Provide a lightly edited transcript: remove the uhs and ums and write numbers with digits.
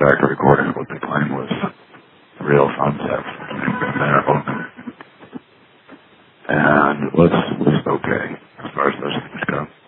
back to recording what they claimed was real phone sex. And it was okay as far as those things go.